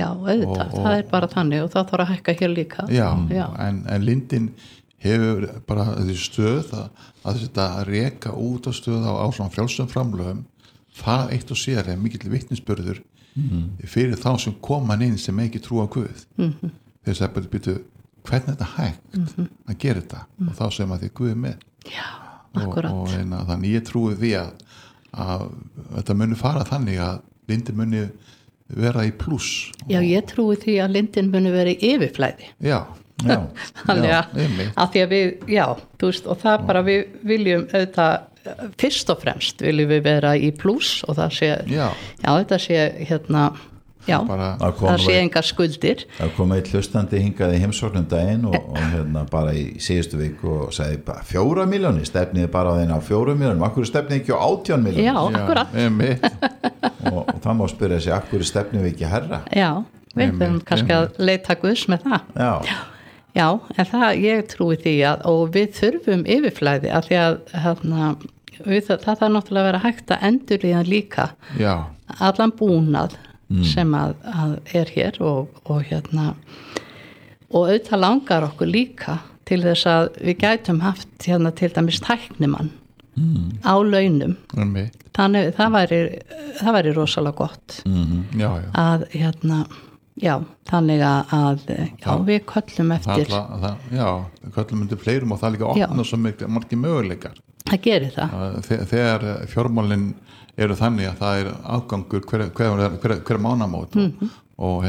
auðvitað, það bara þannig og það þarf að hækka hér líka. Já. En lindin hefur bara þessi stöð að þetta reka út á stöð á svona frjálsum framlögum, það eitt og sér mikill vitnisburður fyrir þá sem koma inn sem ekki trúa Guð. Þess að byrju hvernig þetta hægt að gera þetta og þá sem að þið Guð með. Já, akkurat. Og þannig ég trúi því að þetta muni fara þannig að lindin muni vera í pluss. Já, ég trúi því að lindin muni vera í yfirflæði. Já. Þannig að því að við, þú veist, og það bara við viljum auðvitað, fyrst og fremst viljum við vera í pluss og það sé, þetta sé það sé engar skuldir. Það kom eitt hlustandi hingað í heimsóknum daginn og bara í síðustu viku og sagði bara 4 milljónir, stefniði bara á þeirna á 4 milljónum, akkur stefniði ekki á 18 milljónir? Já, akkurat. og það má spyrja sig, akkur stefniði ekki herra? Já, við þurfum kannski að leita Guðs með það. Já, en það, ég trúi því og við þurfum yfirflæði að því að það þarf náttúrulega að vera hægt að endurlíða líka allan búnað sem að er hér og auðvitað langar okkur líka til þess að við gætum haft til dæmis tæknimann á launum. Þannig það væri rosalega gott að þannig að við köllum eftir við köllum undir fleirum og það líka opna svo margir möguleikar. Það gerir það. Þegar fjármálin eru þannig að það afgangur hver mánamót og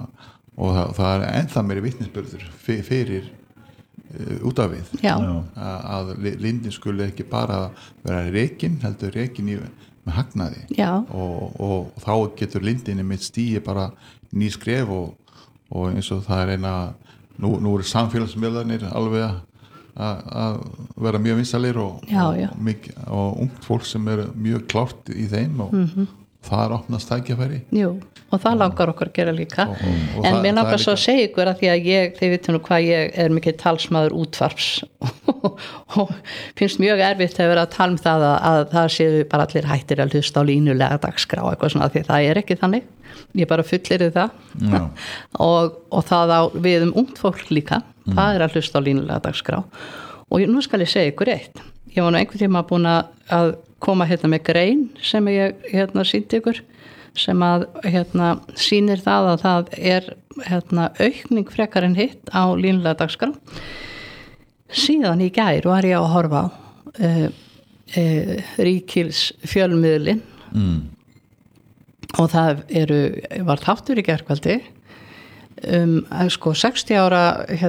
það ennþá meiri vitnisburður fyrir út af við að lindin skuli ekki bara vera rekin, heldur rekin með hagnaði og þá getur lindinni mitt stíi bara ný skref og eins og það nú eru samfélagsmiðlarnir alveg að vera mjög vinsalir og ungt fólk sem mjög klárt í þeim og það opnast tækifæri. Jú, og það langar okkur að gera líka en mér langar svo að segja ykkur að því að þið vitum nú hvað ég mikið talsmaður útvarps og finnst mjög erfitt að vera að tala það að það séu bara allir hættir að hlusta á línulega dagskrá eitthvað svona því það ekki þannig, ég bara fullir það og það við ungt fólk líka, það að hlusta á línulega dagskrá og nú skal ég segja ykkur eitt, ég var nú einhvern tíma búin að koma með grein sem ég sýndi ykkur sem að sýnir það að það aukning frekar en hitt á línulega dagskrá. Síðan í gær var ég að horfa á Ríkils fjölmiðlin og það var þáttur í gærkvöldi 60 ára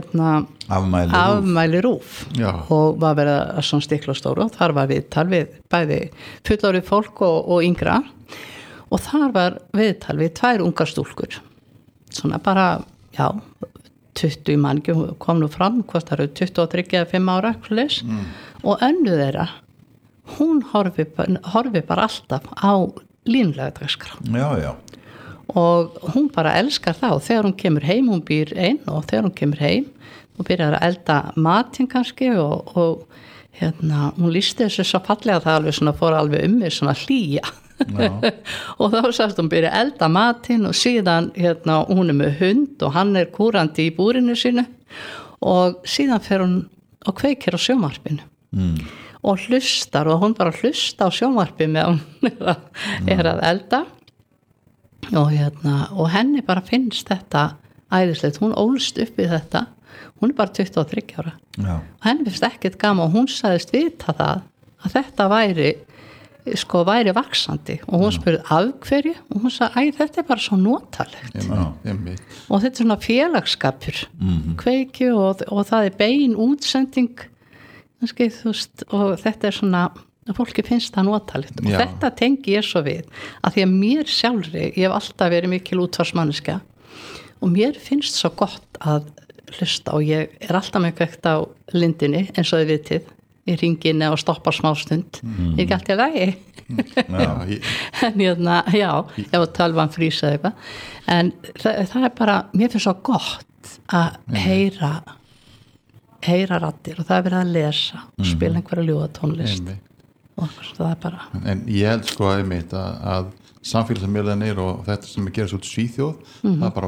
afmæli RÚV og var verið að svona stikla stóru og þar var viðtal við bæði fullorðið fólk og yngra og þar var viðtal við 2 ungar stúlkur svona bara, 20 manni kom nú fram, hvort það eru 23 eða 5 ára og önnu þeirra hún horfi bara alltaf á línulega dagskrá og hún bara elskar það og þegar hún kemur heim, hún býr einn og þegar hún kemur heim og byrjar að elda matinn kannski og hún lýsti þessu svo fallega það alveg svona fór alveg mig svona hlýja og þá sagðist hún byrja að elda matinn og síðan hún með hund og hann kúrandi í búrinu sínu og síðan fer hún og kveikir á sjónvarpinu og hlustar og hún bara hlusta á sjónvarpi með hún að elda og henni bara finnst þetta æðislegt, hún ólst upp við þetta hún bara 23 ára og henni finnst ekkert gaman og hún sagðist vita það að þetta væri vaxandi og hún spurði af hverju og hún sagði, þetta bara svo notalegt og þetta svona félagsskapur kveiki og það bein útsending kannski, og þetta svona fólki finnst það notalegt og þetta tengi ég svo við að því að mér sjálfri, ég hef alltaf verið mikil útvarsmanniska og mér finnst svo gott að hlusta og ég alltaf með kveikt á lindinni eins og þið vitið í ringinni og stoppar smástund ég ekki alltaf lægi en ef tölvan frýs eða eitthvað en það bara, mér finnst svo gott að heyra raddir og það verið að lesa og spila einhverja ljóðatónlist og það bara en ég held einmitt að samfélagsmiðlarnir og þetta sem gerist út í Svíþjóð það bara